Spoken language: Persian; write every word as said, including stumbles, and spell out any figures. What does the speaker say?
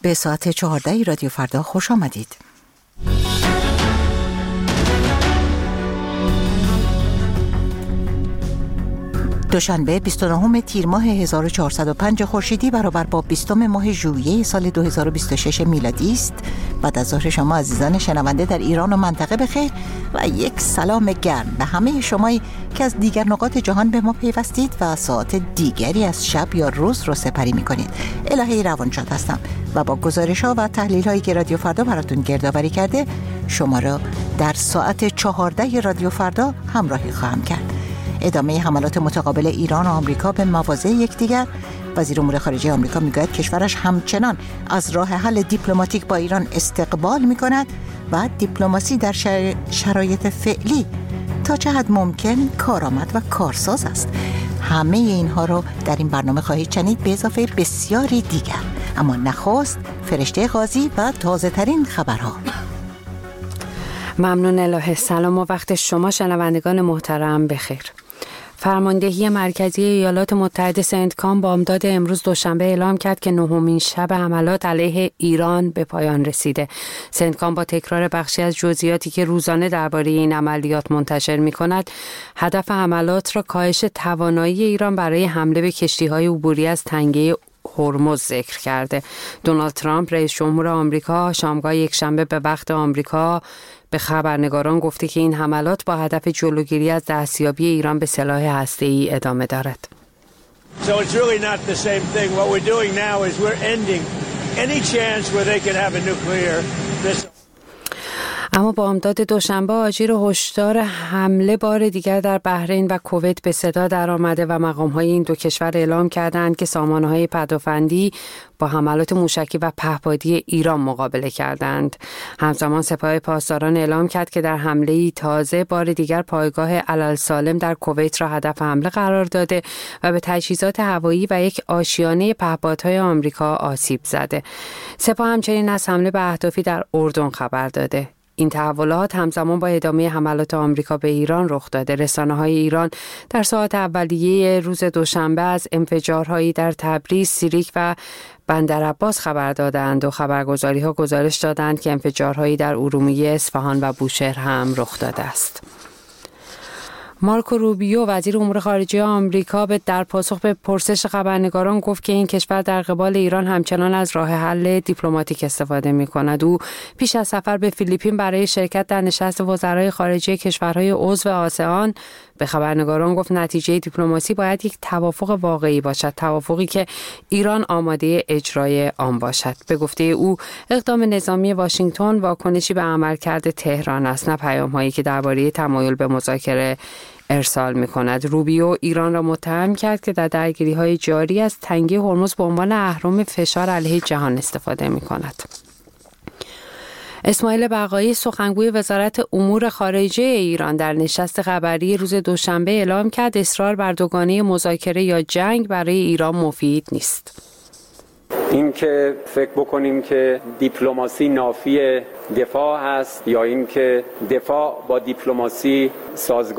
به ساعت چهارده رادیو فردا خوش آمدید. دوشنبه بیست و نهم تیر ماه هزار و چهارصد و پنج خورشیدی برابر با بیستم ماه ژوئیه سال دو هزار و بیست و شش میلادی است. بعد از ظهر شما عزیزان شنونده در ایران و منطقه بخیر و یک سلام گرم به همه شمایی که از دیگر نقاط جهان به ما پیوستید و ساعت دیگری از شب یا روز رو سپری می‌کنید. الهی روانشاد هستم و با گزارش‌ها و تحلیل‌هایی که رادیو فردا براتون گردآوری کرده شما را در ساعت چهارده رادیو فردا همراهی خواهم کرد. ادامه حملات متقابل ایران و آمریکا به مواضع یکدیگر. وزیر امور خارجه آمریکا میگوید کشورش همچنان از راه حل دیپلماتیک با ایران استقبال میکند و دیپلماسی در شرایط فعلی تا چه حد ممکن کارآمد و کارساز است. همه اینها رو در این برنامه خواهید شنید به اضافه بسیاری دیگر. اما نخست فرشته غازی و تازه ترین خبرها. ممنون الهه. سلام و وقت شما شنوندگان محترم بخیر. فرماندهی مرکزی ایالات متحده سنتکام بامداد امروز دوشنبه اعلام کرد که نهمین شب حملات علیه ایران به پایان رسیده. سنتکام با تکرار بخشی از جزئیاتی که روزانه درباره این عملیات منتشر می‌کند، هدف حملات را کاهش توانایی ایران برای حمله به کشتی‌های عبوری از تنگه هرمز ذکر کرده. دونالد ترامپ رئیس جمهور آمریکا شامگاه یکشنبه به وقت آمریکا به خبرنگاران گفته که این حملات با هدف جلوگیری از دستیابی ایران به سلاح هسته‌ای ادامه دارد. So it's really not the same thing. What we're doing now is we're ending any chance where they could have a nuclear missile. اما بامداد دوشنبه آژیر هشدار حمله بار دیگر در بحرین و کویت به صدا در آمده و مقام‌های این دو کشور اعلام کردند که سامانه‌های پدافندی با حملات موشکی و پهپادی ایران مقابله کردند. همزمان سپاه پاسداران اعلام کرد که در حمله‌ای تازه بار دیگر پایگاه الالسالم در کویت را هدف حمله قرار داده و به تجهیزات هوایی و یک آشیانه پهپادهای آمریکا آسیب زده. سپاه همچنین از حمله به اهدافی در اردن خبر داده. این تحولات همزمان با ادامه حملات آمریکا به ایران رخ داده. رسانه‌های ایران در ساعات اولیه روز دوشنبه از انفجارهایی در تبریز، سیریک و بندرعباس خبر دادند و خبرگزاری‌ها گزارش دادند که انفجارهایی در ارومیه، اصفهان و بوشهر هم رخ داده است. مارکو روبیو وزیر امور خارجه آمریکا به در پاسخ به پرسش خبرنگاران گفت که این کشور در قبال ایران همچنان از راه حل دیپلماتیک استفاده می‌کند. او پیش از سفر به فیلیپین برای شرکت در نشست وزرای خارجه کشورهای عضو آسئان به خبرنگاران گفت نتیجه دیپلماسی باید یک توافق واقعی باشد، توافقی که ایران آماده اجرای آن باشد. به گفته او اقدام نظامی واشنگتن واکنشی به عملکرد تهران است، نه پیام‌هایی که درباره تمایل به مذاکره ارسال می‌کند. روبیو ایران را متهم کرد که در درگیری‌های جاری از تنگه هرمز به عنوان اهرم فشار علیه جهان استفاده می‌کند. اسماعیل بقایی سخنگوی وزارت امور خارجه ایران در نشست خبری روز دوشنبه اعلام کرد اصرار بر دوگانه مذاکره یا جنگ برای ایران مفید نیست. این که فکر بکنیم که دیپلماسی نافی دفاع هست یا این که دفاع با دیپلماسی سازگار